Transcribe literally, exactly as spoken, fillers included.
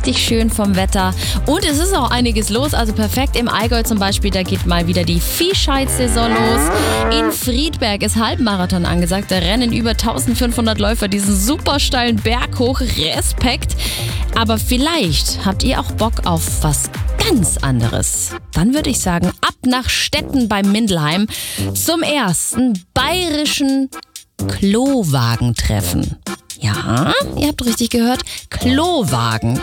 richtig schön vom Wetter. Und es ist auch einiges los, also perfekt im Allgäu zum Beispiel, da geht mal wieder die Viehscheid-Saison los. In Friedberg ist Halbmarathon angesagt, da rennen über eintausendfünfhundert Läufer diesen super steilen Berg hoch. Respekt! Aber vielleicht habt ihr auch Bock auf was ganz anderes. Dann würde ich sagen, ab nach Stetten beim Mindelheim zum ersten bayerischen Klowagentreffen. Ja, ihr habt richtig gehört, Klowagen.